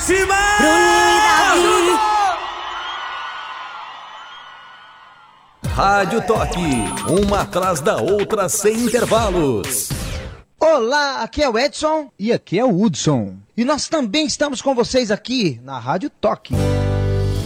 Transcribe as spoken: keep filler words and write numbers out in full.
cima! Bruninho e Davi. Rádio Toque, uma atrás da outra sem intervalos. Olá, aqui é o Edson e aqui é o Hudson. E nós também estamos com vocês aqui na Rádio Toque.